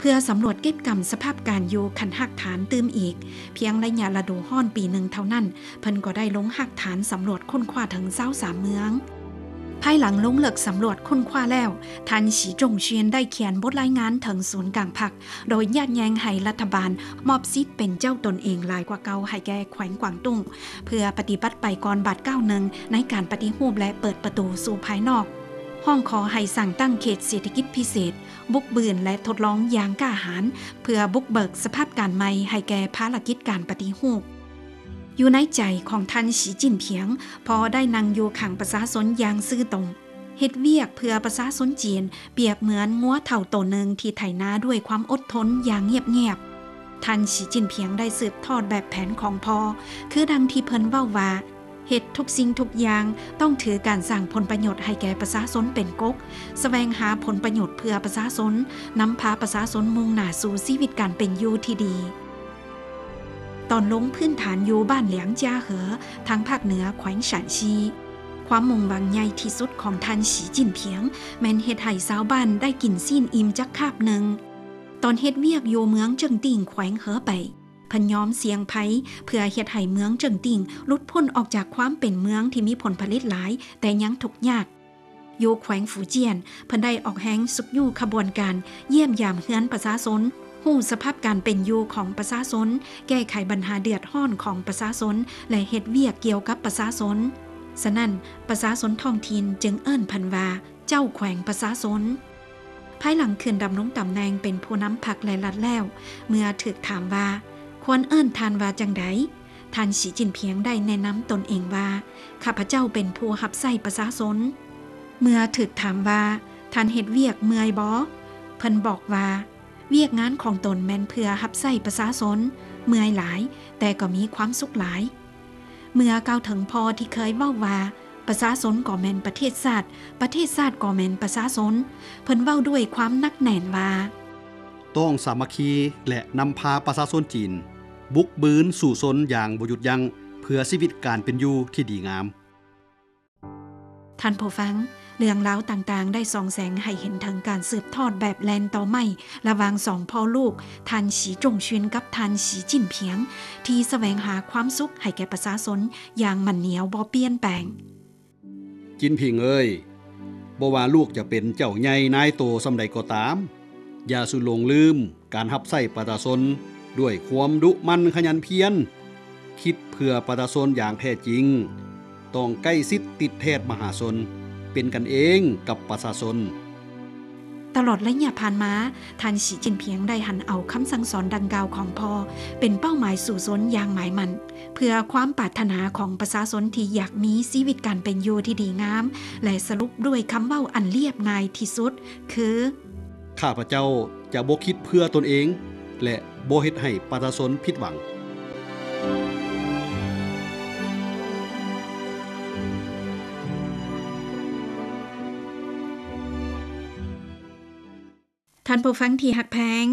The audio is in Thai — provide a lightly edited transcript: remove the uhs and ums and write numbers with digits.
พื่อสำรวจเก็บกำสภาพการอยู่คันหักฐานตื้มอีกเพียงระยะฤดูร้อนปีหนึ่งเท่านั้นเพิ่นก็ได้ลงหักฐานสำรวจค้นคว้าถึง23เมืองภายหลังลงเลิกสำรวจค้นคว้าแล้วท่านสีจงเชียนได้เขียนบทรายงานถึงศูนย์กลางผักโดยญาติแยงให้รัฐบาลมอบสิทธิ์เป็นเจ้าตนเองหลายกว่าเก่าให้แก่แขวงกวางตุ้งเพื่อปฏิบัติไปก่อนบาด91ในการปฏิรูปและเปิดประตูสู่ภายนอกห้องขอให้สั่งตั้งเขตเศรษฐกิจพิเศษบุกเบือนและทดลองอย่างกล้าหาญเพื่อบุกเบิกสภาพการใหม่ให้แก่ภารกิจการปฏิรูปอยู่ในใจของท่านสีจิ้นเพียงพอได้นั่งอยู่ข้างประชาชนอย่างซื่อตรงเฮ็ดเวียกเพื่อประชาชนจีนเปรียบเหมือนงัวเฒ่าโตนึงที่ไถนาด้วยความอดทนอย่างเงียบๆท่านสีจิ้นเพียงได้สืบทอดแบบแผนของพ่อคือดังที่เพิ่นเว้าว่าเฮ็ดทุกสิ่งทุกอย่างต้องถือการสร้างผลประโยชน์ให้แก่ประชาชนเป็นกกแสวงหาผลประโยชน์เพื่อประชาชนนำพาประชาชนมุ่งหน้าสู่ชีวิตการเป็นอยู่ที่ดีตอนลงพื้นฐานอยู่บ้านเหลียงจ้าเหอทางภาคเหนือแขวงฉานซีความมุ่งหวังใหญ่ที่สุดของท่านสีจิ้นเพียงแม่นเฮ็ดให้ชาวบ้านได้กินซีนอิ่มจักคาบหนึ่งตอนเฮ็ดเวียกอยู่เมืองเจิงติ่งแขวงเหอไปพยอมเสียงไผเพื่อเฮ็ดให้เมืองเจิงติ่งหลุดพ้นออกจากความเป็นเมืองที่มีผลผลิตหลายแต่ยังทุกข์ยากอยู่แขวงฝูเจียนเพิ่นได้ออกแฮงสุกอยู่ขบวนการเยี่ยมยามเฮือนประชาชนฮู้สภาพการเป็นอยู่ของประชาชนแก้ไขปัญหาเดือดร้อนของประชาชนและเฮ็ดเวียกเกี่ยวกับประชาชนฉะนั้นประชาชนท้องถิ่นจึงเอิ้นพันว่าเจ้าแขวงประชาชนภายหลังขึ้นดำรงตำแหน่งเป็นผู้นำพรรคและรัฐแล้วเมื่อถูกถามว่าควรเอิ้นทานว่าจังใดท่านสีจิ้นเพียงได้แนะนำตนเองว่าข้าพเจ้าเป็นผู้รับใช้ประชาชนเมื่อถูกถามว่าท่านเฮ็ดเวียกเมื่อยบ่เพิ่นบอกว่าเวียกงานของตนแม่นเพื่อรับใช้ประชาชนเมื่อยหลายแต่ก็มีความสุขหลายเมื่อกล่าวถึงพ่อที่เคยเว้าว่าประชาชนก็แม่นประเทศชาติประเทศชาติก็แม่นประชาชนเพิ่นเว้าด้วยความหนักแน่นว่าต้องสามัคคีและนำพาประชาชนจีนบุกบืนสู่ชนอย่างบ่หยุดยั้งเพื่อชีวิตการเป็นอยู่ที่ดีงามท่านผู้ฟังเรื่องราวต่างๆได้ส่องแสงให้เห็นถึงการสืบทอดแบบแลนต่อไม่ระหว่างสองพ่อลูกท่านสีจงเชียนกับท่านสีจิ้นเพียงที่แสวงหาความสุขให้แก่ประชาชนอย่างมันเหนียวบ่เปลี่ยนแปลงจินพิงเอ้ยบ่ว่าลูกจะเป็นเจ้าใหญ่นายโตซำใดก็ตามอย่าสุหลงลืมการรับใช้ประชาชนด้วยความดุมั่นขยันเพียรคิดเพื่อประชาชนอย่างแท้จริงต้องใกล้ชิดติดแทศมหาชนเป็นกันเองกับประชาชนตลอดระยะผ่านมาท่านสีจิ้นเพียงได้หันเอาคำสั่งสอนดังกล่าวของพ่อเป็นเป้าหมายสู่ชนอย่างหมายมั่นเพื่อความปรารถนาของประชาชนที่อยากมีชีวิตการเป็นอยู่ที่ดีงามและสรุปด้วยคำเว้าอันเรียบง่ายที่สุดคือข้าพเจ้าจะบ่คิดเพื่อตนเองและบ่เฮ็ดให้ประชาชนผิดหวังท่านผู้ฟังที่ฮักแพง